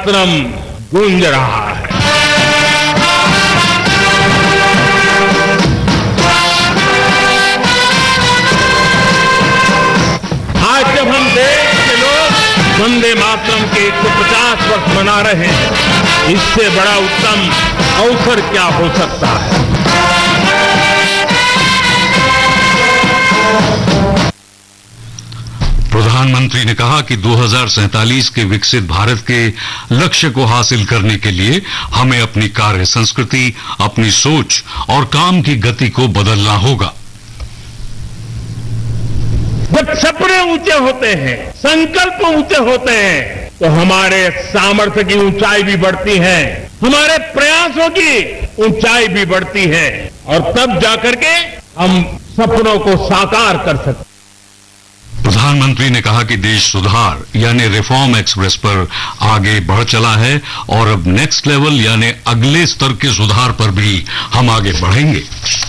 मातरम गूंज रहा है। आज जब हम देश के लोग वंदे मातरम के 150 वर्ष मना रहे हैं, इससे बड़ा उत्तम अवसर क्या हो सकता है। प्रधानमंत्री ने कहा कि 2047 के विकसित भारत के लक्ष्य को हासिल करने के लिए हमें अपनी कार्य संस्कृति, अपनी सोच और काम की गति को बदलना होगा। जब सपने ऊंचे होते हैं, संकल्प ऊंचे होते हैं, तो हमारे सामर्थ्य की ऊंचाई भी बढ़ती है, हमारे प्रयासों की ऊंचाई भी बढ़ती है, और तब जाकर के हम सपनों को साकार कर सकते हैं। प्रधानमंत्री ने कहा कि देश सुधार यानी रिफॉर्म एक्सप्रेस पर आगे बढ़ चला है और अब नेक्स्ट लेवल यानी अगले स्तर के सुधार पर भी हम आगे बढ़ेंगे।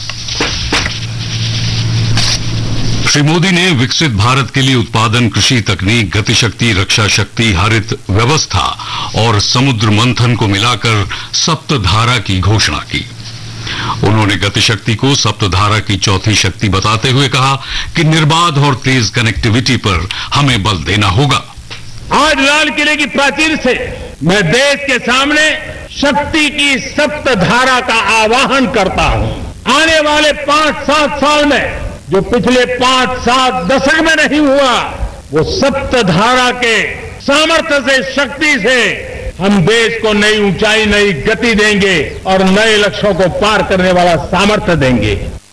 श्री मोदी ने विकसित भारत के लिए उत्पादन, कृषि तकनीक, गतिशक्ति, रक्षा शक्ति, हरित व्यवस्था और समुद्र मंथन को मिलाकर सप्तधारा की घोषणा की। उन्होंने गतिशक्ति को सप्तधारा की चौथी शक्ति बताते हुए कहा कि निर्बाध और तेज कनेक्टिविटी पर हमें बल देना होगा। आज लाल किले की प्राचीर से मैं देश के सामने शक्ति की सप्तधारा का आह्वान करता हूं। आने वाले 5-7 साल में जो पिछले 5-7 दशक में नहीं हुआ, वो सप्तधारा के सामर्थ्य से, शक्ति से हम देश को नई ऊंचाई, नई गति देंगे और नए लक्ष्यों को पार करने वाला सामर्थ्य देंगे।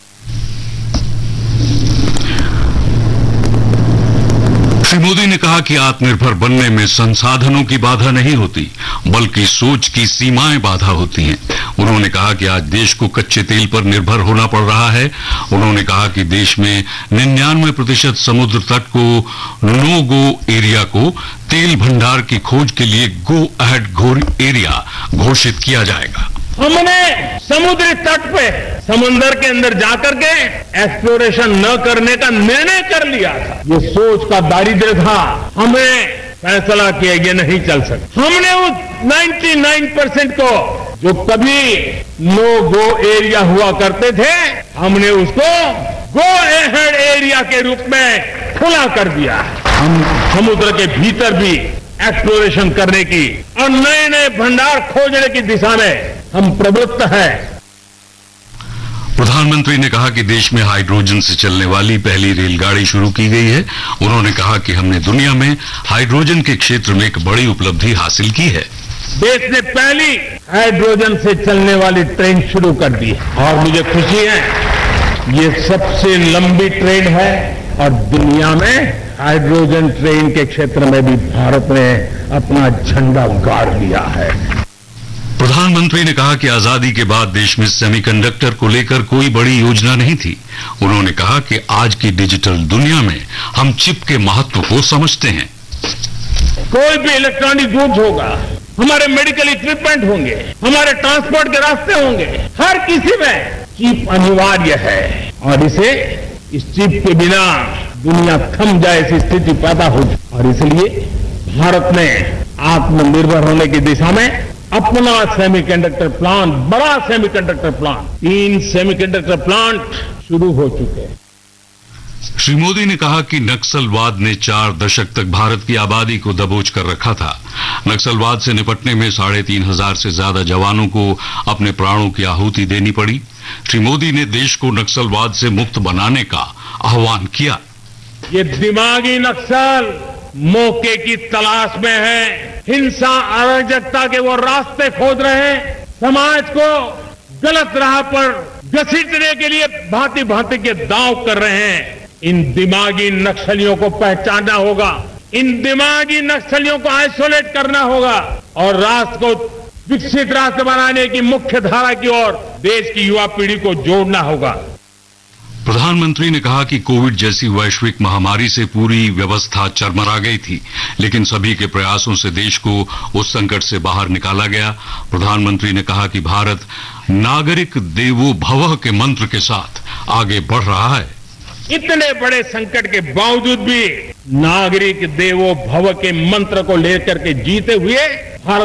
श्री मोदी ने कहा कि आत्मनिर्भर बनने में संसाधनों की बाधा नहीं होती, बल्कि सोच की सीमाएं बाधा होती हैं। उन्होंने कहा कि आज देश को कच्चे तेल पर निर्भर होना पड़ रहा है। उन्होंने कहा कि देश में 99% समुद्र तट को, नो गो एरिया को तेल भंडार की खोज के लिए गो अहेड एरिया घोषित किया जाएगा। हमने समुद्री तट पे, समुद्र के अंदर जाकर के एक्सप्लोरेशन न करने का निर्णय कर लिया था। ये सोच का दारिद्र्य था। हमने फैसला किया ये नहीं चल सकता। हमने उस 99% को, जो कभी नो गो एरिया हुआ करते थे, हमने उसको गो अहेड एरिया के रूप में खुला कर दिया। हम समुद्र के भीतर भी एक्सप्लोरेशन करने की और नए नए भंडार खोजने की दिशा में हम प्रवृत्त हैं। प्रधानमंत्री ने कहा कि देश में हाइड्रोजन से चलने वाली पहली रेलगाड़ी शुरू की गई है। उन्होंने कहा कि हमने दुनिया में हाइड्रोजन के क्षेत्र में एक बड़ी उपलब्धि हासिल की है। देश ने पहली हाइड्रोजन से चलने वाली ट्रेन शुरू कर दी और मुझे खुशी है, ये सबसे लंबी ट्रेन है और दुनिया में हाइड्रोजन ट्रेन के क्षेत्र में भी भारत ने अपना झंडा गाड़ दिया है। प्रधानमंत्री ने कहा कि आजादी के बाद देश में सेमीकंडक्टर को लेकर कोई बड़ी योजना नहीं थी। उन्होंने कहा कि आज की डिजिटल दुनिया में हम चिप के महत्व को समझते हैं। कोई भी इलेक्ट्रॉनिक गुड्स होगा, हमारे मेडिकल इक्विपमेंट होंगे, हमारे ट्रांसपोर्ट के रास्ते होंगे, हर किसी में चिप अनिवार्य है और इस चिप के बिना दुनिया थम जाए ऐसी स्थिति पैदा हो। और इसलिए भारत ने आत्मनिर्भर होने की दिशा में अपना सेमीकंडक्टर प्लांट, बड़ा सेमीकंडक्टर प्लांट, 3 सेमीकंडक्टर प्लांट शुरू हो चुके हैं। श्री मोदी ने कहा कि नक्सलवाद ने 4 दशक तक भारत की आबादी को दबोच कर रखा था। नक्सलवाद से निपटने में 3,500 से ज्यादा जवानों को अपने प्राणों की आहुति देनी पड़ी। श्री मोदी ने देश को नक्सलवाद से मुक्त बनाने का आह्वान किया। ये दिमागी नक्सल मौके की तलाश में है, हिंसा, अराजकता के वो रास्ते खोज रहे हैं, समाज को गलत राह पर घसीटने के लिए भांति भांति के दांव कर रहे हैं। इन दिमागी नक्सलियों को पहचानना होगा, इन दिमागी नक्सलियों को आइसोलेट करना होगा और राष्ट्र को विकसित राष्ट्र बनाने की मुख्य धारा की ओर देश की युवा पीढ़ी को जोड़ना होगा। प्रधानमंत्री ने कहा कि कोविड जैसी वैश्विक महामारी से पूरी व्यवस्था चरमरा गई थी, लेकिन सभी के प्रयासों से देश को उस संकट से बाहर निकाला गया। प्रधानमंत्री ने कहा कि भारत नागरिक देवो भवः के मंत्र के साथ आगे बढ़ रहा है। इतने बड़े संकट के बावजूद भी नागरिक देवो भव के मंत्र को लेकर के जीते हुए